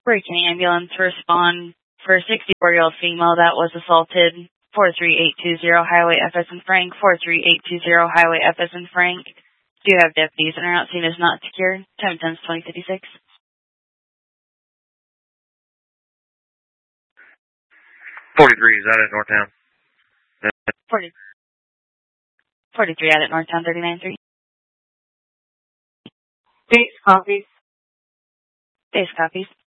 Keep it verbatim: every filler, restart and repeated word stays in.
Breaking ambulance to respond for a sixty-four-year-old female that was assaulted. four three eight two zero Highway F S in Frank. four three eight two zero Highway F S in Frank. Do you have deputies and route scene is not secured? ten ten twenty fifty-six. forty-three, is that at Northtown? forty, forty-three out at Northtown, thirty-nine three. Base copies. Base copies.